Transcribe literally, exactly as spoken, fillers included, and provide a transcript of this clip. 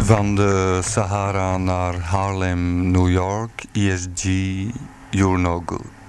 Van de Sahara naar Harlem, New York, E S G, You're No Good.